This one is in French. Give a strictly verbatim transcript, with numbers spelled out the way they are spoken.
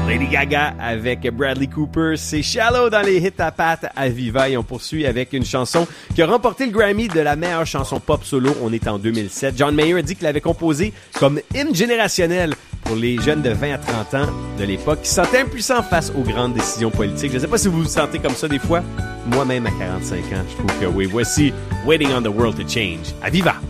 Lady Gaga avec Bradley Cooper, c'est Shallow dans les hits à pattes à Viva et on poursuit avec une chanson qui a remporté le Grammy de la meilleure chanson pop solo. On est en deux mille sept. John Mayer a dit qu'il l'avait composé comme hymne générationnel pour les jeunes de vingt à trente ans de l'époque qui se sentaient impuissants face aux grandes décisions politiques. Je ne sais pas si vous vous sentez comme ça des fois. Moi-même à quarante-cinq ans, je trouve que oui. Voici Waiting on the World to Change à Viva.